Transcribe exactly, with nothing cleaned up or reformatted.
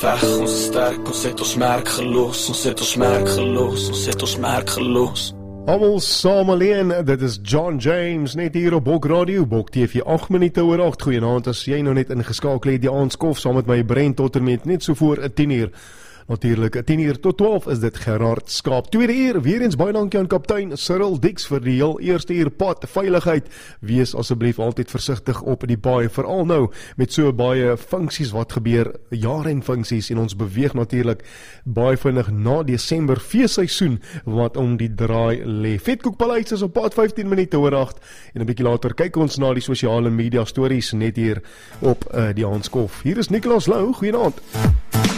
geveg, ons is sterk, ons het ons merk gelos, ons het ons merk gelos, ons het ons merk gelos. Almal saam alleen, dit is John James, net hier op Bok Radio, Bok T V, agt minute oor agt, goeienaand, as jy nou net ingeskakel het, die aandskof saam met my Brent tot en met net so voor tien uur. Natuurlik, tien uur tot twaalf is dit Gerard Skaap. Tweede uur, weer eens baie dankie aan kaptein Cyril Dix vir die heel eerste uur pad veiligheid. Wees asseblief altyd versigtig op die baie, veral nou met so baie funksies wat gebeur, jare en funksies, en ons beweeg natuurlik baie vinnig na Desember feesseisoen wat om die draai lê. Vetkoekpaleis is op pad vyftien minute oor agt en 'n bietjie later kyk ons na die sosiale media stories net hier op uh, die Handskof. Hier is Nicolas Lou, goeienaand.